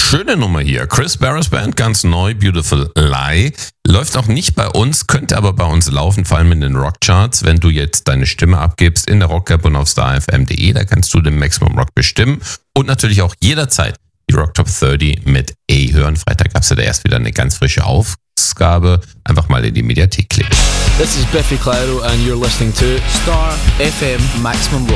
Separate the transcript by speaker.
Speaker 1: schöne Nummer hier. Chris Barras Band, ganz neu, Beautiful Lie. Läuft auch nicht bei uns, könnte aber bei uns laufen, vor allem in den Rockcharts. Wenn du jetzt deine Stimme abgibst in der Rock-App und auf starfm.de, da kannst du den Maximum Rock bestimmen. Und natürlich auch jederzeit die Rock Top 30 mit A hören. Freitag gab es ja erst wieder eine ganz frische Ausgabe. Einfach mal in die Mediathek klicken.
Speaker 2: This is Biffy Clyro and you're listening to Star FM Maximum Rock.